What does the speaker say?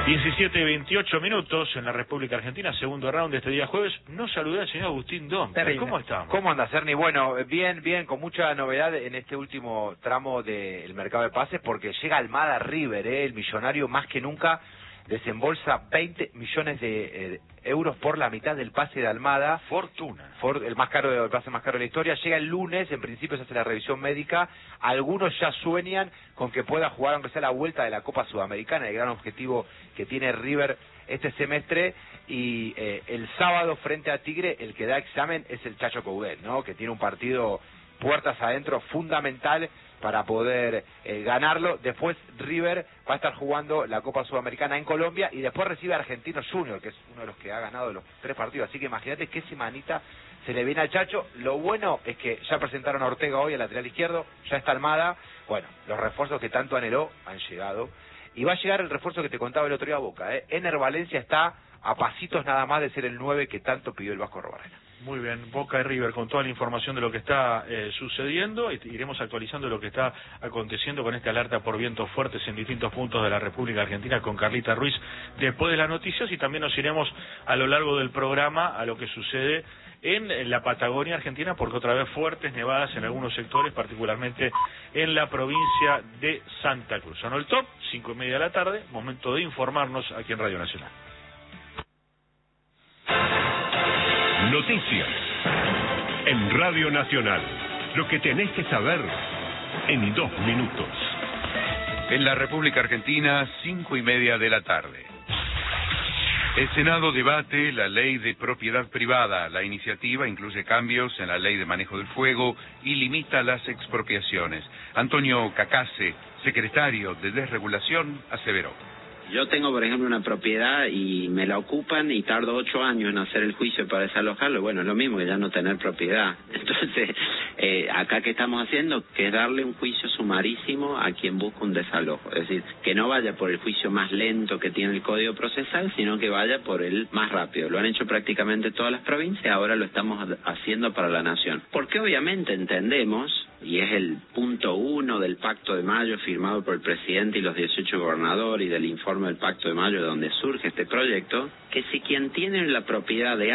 17:28 minutos en la República Argentina, segundo round de este día jueves. No saludé al señor Agustín Dompe. ¿Cómo estamos? ¿Cómo anda, Cerny? Bueno, bien, con mucha novedad en este último tramo del mercado de pases, porque llega Almada River, el millonario más que nunca desembolsa 20 millones de euros por la mitad del pase de Almada. Fortuna. El pase más caro de la historia. Llega el lunes, en principio se hace la revisión médica. Algunos ya sueñan con que pueda jugar, aunque sea la vuelta de la Copa Sudamericana, el gran objetivo que tiene River este semestre. Y el sábado frente a Tigre, el que da examen es el Chacho Coudet, ¿no? Que tiene un partido puertas adentro fundamental para poder ganarlo. Después River va a estar jugando la Copa Sudamericana en Colombia y después recibe a Argentinos Junior, que es uno de los que ha ganado los 3 partidos. Así que imagínate qué semanita se le viene al Chacho. Lo bueno es que ya presentaron a Ortega hoy, al lateral izquierdo, ya está Almada. Bueno, los refuerzos que tanto anheló han llegado. Y va a llegar el refuerzo que te contaba el otro día a Boca. Ener Valencia está a pasitos nada más de ser el 9 que tanto pidió el Vasco Arbarena. Muy bien, Boca y River con toda la información de lo que está sucediendo. Iremos actualizando lo que está aconteciendo con esta alerta por vientos fuertes en distintos puntos de la República Argentina con Carlita Ruiz después de las noticias, y también nos iremos a lo largo del programa a lo que sucede en la Patagonia Argentina, porque otra vez fuertes nevadas en algunos sectores, particularmente en la provincia de Santa Cruz. Sonó el top, 5:30 de la tarde, momento de informarnos aquí en Radio Nacional. Noticias en Radio Nacional. Lo que tenés que saber en 2 minutos. En la República Argentina, 5:30 de la tarde. El Senado debate la ley de propiedad privada. La iniciativa incluye cambios en la ley de manejo del fuego y limita las expropiaciones. Antonio Cacase, secretario de Desregulación, aseveró. Yo tengo, por ejemplo, una propiedad y me la ocupan y tardo 8 años en hacer el juicio para desalojarlo. Bueno, es lo mismo que ya no tener propiedad. Entonces, acá que estamos haciendo, que es darle un juicio sumarísimo a quien busca un desalojo. Es decir, que no vaya por el juicio más lento que tiene el Código Procesal, sino que vaya por el más rápido. Lo han hecho prácticamente todas las provincias, ahora lo estamos haciendo para la Nación. Porque obviamente entendemos, y es el punto 1 del Pacto de Mayo firmado por el presidente y los 18 gobernadores y del informe del Pacto de Mayo de donde surge este proyecto, que si quien tiene la propiedad de